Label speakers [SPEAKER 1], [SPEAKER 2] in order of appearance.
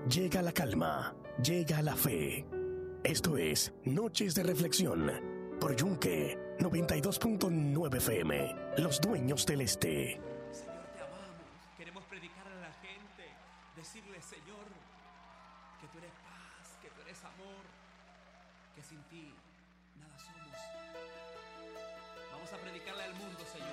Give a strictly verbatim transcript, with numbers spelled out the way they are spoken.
[SPEAKER 1] llega la calma, llega la fe. Esto es Noches de Reflexión por Yunque noventa y dos punto nueve F M, los dueños del este.
[SPEAKER 2] Señor, te amamos. Queremos predicar a la gente, decirle, Señor, que tú eres paz, que tú eres amor, que sin ti nada somos. Vamos a predicarle al mundo, Señor.